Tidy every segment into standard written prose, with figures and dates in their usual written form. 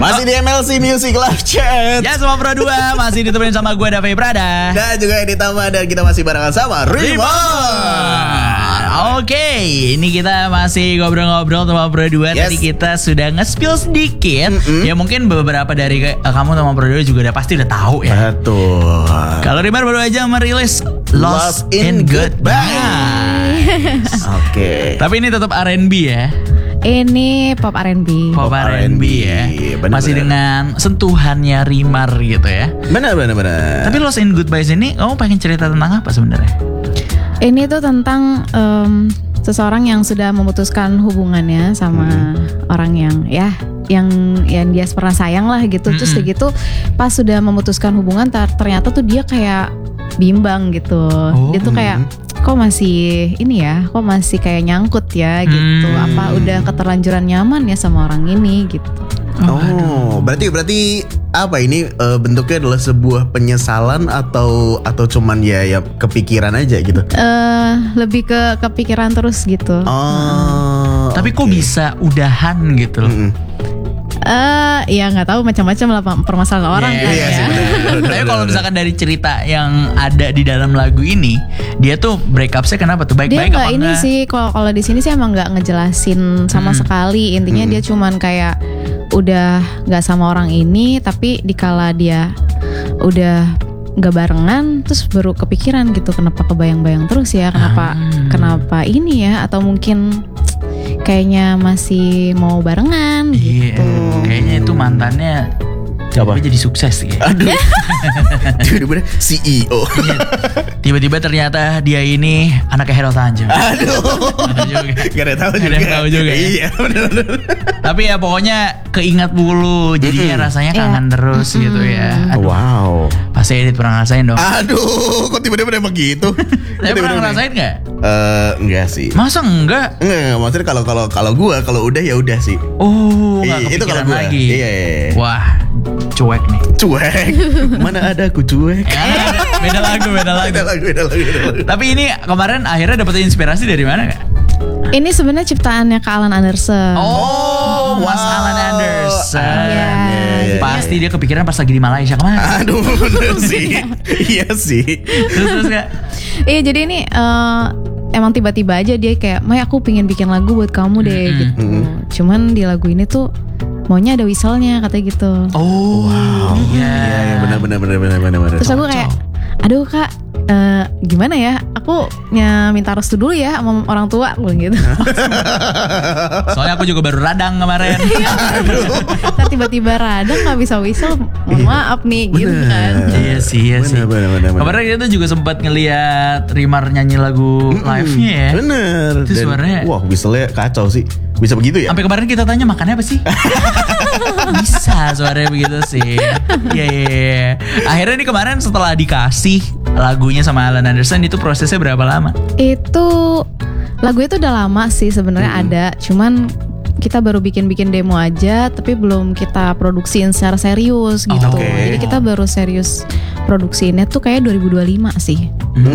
Masih di MLC Music Live Chat. Ya semua Pro 2 masih ditemenin sama gue Davi Prada. Dan juga Editama. Dan kita masih barengan sama Rimon. Oke, ini kita masih ngobrol-ngobrol sama Pro 2. Yes. Tadi kita sudah nge-spill sedikit. Ya mungkin beberapa dari kamu sama Pro 2 juga pasti udah tahu ya. Betul. Kalau Rimon baru aja merilis Lost in Goodbye. Oke. Tapi ini tetap R&B ya. Ini pop R&B. Pop R&B ya. Bener, Masih dengan sentuhannya Rimar gitu ya. Benar. Tapi Lost in Goodbye ini kamu pengen cerita tentang apa sebenarnya? Ini tuh tentang seseorang yang sudah memutuskan hubungannya sama orang yang dia pernah sayang lah gitu. Terus kayak gitu pas sudah memutuskan hubungan ternyata tuh dia kayak bimbang gitu. Dia tuh kayak kok masih kok masih kayak nyangkut ya gitu. Apa udah keterlanjuran nyaman ya sama orang ini gitu. Berarti apa ini bentuknya adalah sebuah penyesalan atau cuman ya kepikiran aja gitu? Lebih ke kepikiran terus gitu. Tapi kok bisa udahan gitu loh? Ya nggak tahu macam-macam lah permasalahan orang kan ya. Tapi kalau misalkan dari cerita yang ada di dalam lagu ini, dia tuh break up-nya kenapa tuh? Baik-baik dia apa ini enggak? sih kalau di sini sih emang nggak ngejelasin sama sekali. Intinya dia cuman kayak udah nggak sama orang ini, tapi dikala dia udah nggak barengan, terus baru kepikiran gitu kenapa kebayang-bayang terus ya, kenapa ini ya, atau mungkin kayaknya masih mau barengan gitu. Kayaknya itu mantannya Siapa? jadi sukses gitu. Aduh. Tiba-tiba CEO. Tiba-tiba ternyata dia ini anaknya Hero Tanjung. Aduh. Gak ada tahu juga. Iya, benar. Tapi ya pokoknya keingat mulu, jadinya rasanya kangen terus gitu ya. Aduh, Wow. pasti Edit pernah ngerasain dong. Aduh, kok tiba-tiba nembak gitu? Tapi pernah ngerasain nggak? Enggak sih. Masa enggak? Enggak, maksudnya kalau udah ya udah sih. Oh, nggak Itu kalau kepikiran gua. lagi. Iya. Wah, cuek nih. Cuek. Mana ada aku cuek. Beda lagu. Beda lagu. Tapi ini kemarin akhirnya dapat inspirasi dari mana nggak? Ini sebenarnya ciptaannya Kak Alan Anderson. Oh, Mas wow. Alan Anderson. Iya. Pasti dia kepikiran pas lagi di Malaysia kemarin. Aduh, bener sih. Iya sih. Terus nggak? Iya, jadi ini emang tiba-tiba aja dia kayak, "May, aku pengen bikin lagu buat kamu deh," gitu. Cuman di lagu ini tuh maunya ada whistle-nya katanya gitu. Oh, wow. Iya, benar. Terus aku kayak, "Aduh, Kak, gimana ya? Aku minta restu dulu ya sama orang tua," gue gitu. Soalnya aku juga baru radang kemarin. Ntar tiba-tiba radang nggak bisa whistle, mohon maaf nih gitu kan. Iya sih. Bener. Kemarin kita juga sempat ngeliat Rimar nyanyi lagu live-nya ya. Bener. Itu suaranya. Wah, whistle-nya kacau sih. Bisa begitu ya? Sampai kemarin kita tanya makannya apa sih? Bisa suaranya begitu sih. Iya. Akhirnya nih kemarin setelah dikasih lagunya sama Alan Anderson, itu prosesnya berapa lama? Itu lagu itu udah lama sih sebenarnya ada, cuman kita baru bikin demo aja, tapi belum kita produksiin secara serius gitu. Jadi kita baru serius produksiinnya tuh kayak 2025 sih.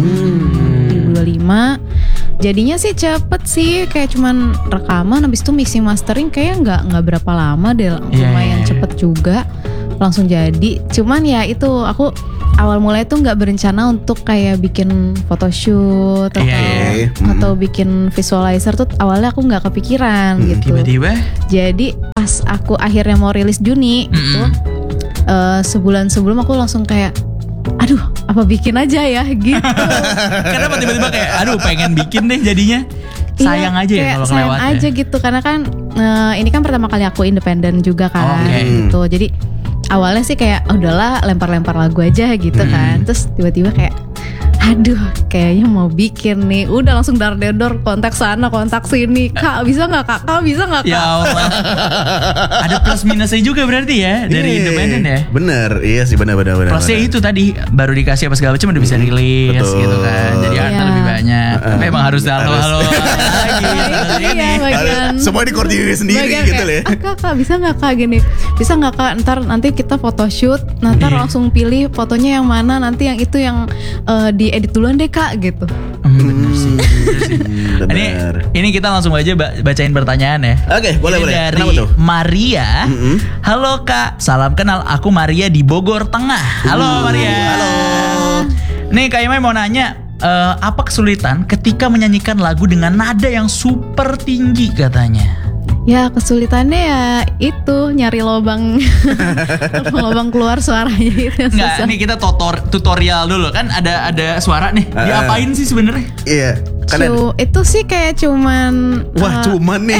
2025. Jadinya sih cepet sih, kayak cuman rekaman, habis itu mixing mastering kayak nggak berapa lama deh, lumayan cepet juga langsung jadi. Cuman ya itu aku awal mulai tuh nggak berencana untuk kayak bikin photoshoot atau bikin visualizer tuh awalnya aku nggak kepikiran gitu. Tiba-tiba. Jadi pas aku akhirnya mau rilis Juni itu sebulan sebelum aku langsung kayak, aduh apa bikin aja ya gitu. Kenapa tiba-tiba kayak aduh pengen bikin deh jadinya. Sayang aja ya kalau kelewat. Sayang aja gitu karena kan ini kan pertama kali aku independen juga kan gitu. Jadi awalnya sih kayak udahlah lempar-lempar lagu aja gitu kan. Terus tiba-tiba kayak aduh kayaknya mau bikin nih. Udah langsung dar-der kontak sana kontak sini. Kak bisa gak kak? Kak bisa gak kak? Ya Allah. Ada plus minusnya juga berarti ya dari independen ya. Bener, iya sih bener. Plusnya itu tadi baru dikasih apa segala macam udah bisa rilis gitu kan. Jadi harta lebih banyak. Tapi emang harus halo lagi. Iya bagian. Semua dikoordinir sendiri gitu kayak, ya. Kak bisa gak kak gini? Bisa gak kak? Ntar nanti kita photoshoot. Ntar langsung pilih fotonya yang mana. Nanti yang itu yang di edit duluan deh kak gitu. Bener sih. Bener. Ini kita langsung aja bacain pertanyaan ya. Oke, boleh. Ini dari Kenapa tuh? Maria. Halo kak, salam kenal. Aku Maria di Bogor Tengah. Halo Maria. Halo. Nih Kak Imai mau nanya, apa kesulitan ketika menyanyikan lagu dengan nada yang super tinggi katanya? Ya kesulitannya ya itu nyari lobang lobang keluar suaranya itu yang Nggak, susah. nih kita tutorial dulu kan ada suara nih. Diapain sih sebenarnya? Iya. Kan Itu sih kayak cuman wah, cuman nih.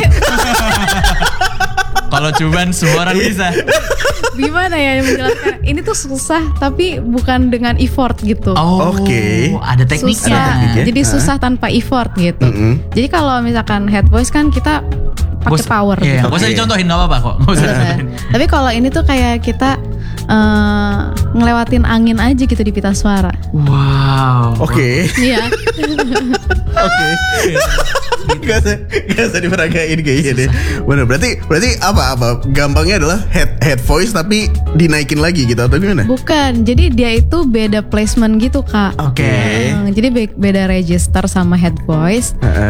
Kalau cuman semua orang bisa. gimana ya menjelaskan? Ini tuh susah tapi bukan dengan effort gitu. Oh, Oke. ada tekniknya. Susah. tekniknya. Jadi susah tanpa effort gitu. Mm-mm. Jadi kalau misalkan head voice kan kita pakai power Iya, gitu. gak usah Oke. dicontohin, gak apa-apa kok. Gak usah Iya. dicontohin. Tapi kalau ini tuh kayak kita ngelewatin angin aja gitu di pita suara. Wow. Oke. Iya. Oke. Gak usah diperagain kayaknya deh. Bener, berarti apa? Gampangnya adalah head voice tapi dinaikin lagi gitu atau gimana? Bukan. Jadi dia itu beda placement gitu kak. Oke. Jadi beda register sama head voice. Heeh.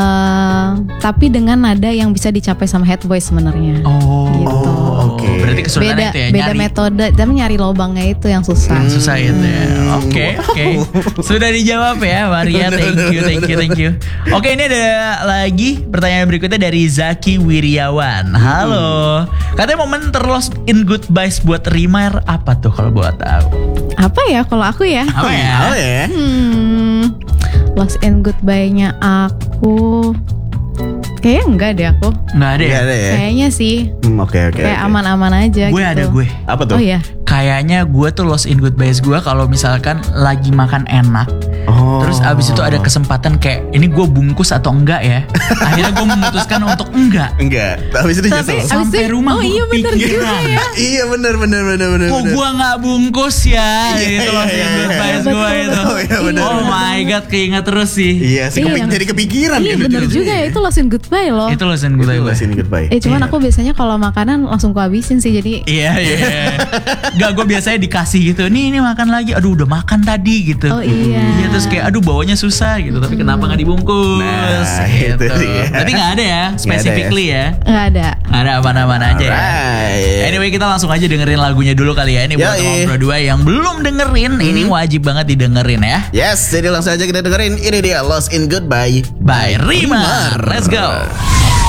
Tapi dengan nada yang bisa dicapai sama head voice sebenarnya. Oh, Gitu. oke. Berarti kesulitannya Beda itu ya beda nyari. metode, tapi nyari lobangnya itu yang susah. Susah itu ya. Oke. Sudah dijawab ya Maria. Thank you. Oke, ini ada lagi pertanyaan berikutnya dari Zaki Wiryawan. Halo. Katanya momen terlost in goodbyes buat Rimar apa tuh kalau buat tahu? Apa ya kalau aku ya? Apa ya? Oh ya. Lost and goodbye-nya aku kayaknya enggak deh aku. Nggak ada ya? Gak ada ya. Kayaknya sih Oke. kayak aman-aman aja Gue gitu. ada gue. Apa tuh? Oh iya. Kayaknya gue tuh lost in goodbyes gue kalau misalkan lagi makan enak. Oh. Terus abis itu ada kesempatan kayak ini gue bungkus atau enggak ya. Akhirnya gue memutuskan untuk enggak. Enggak. Habis itu Tapi nyesel. Sampai itu- rumah oh gue iya bener kepikiran. juga ya. Iya benar. Kok gue nggak bungkus ya? Iya, Itu lost in iya, goodbyes iya. gue itu. Oh, iya, bener, Oh bener. my god, keinget terus sih. Iya sih, Iya, yang- jadi kepikiran Iya kan bener itu. juga ya itu lost and goodbye loh. Itu lost in goodbyes gue. Sini goodbye. Cuman aku biasanya kalau makanan langsung kuhabisin sih jadi Iya. Gak, gue biasanya dikasih gitu. Ini makan lagi. Aduh udah makan tadi gitu. oh iya. Iya, terus kayak aduh bawanya susah gitu. Tapi kenapa gak dibungkus? Nah, gitu. itu dia. Tapi gak ada ya, specifically ya. Nggak ada. Ada aman-aman aja ya. Alright. Anyway, kita langsung aja dengerin lagunya dulu kali ya. Ini buat Yoi. teman berdua yang belum dengerin, ini wajib banget didengerin ya. Yes, jadi langsung aja kita dengerin ini dia Lost in Goodbye By Rimar. Let's go.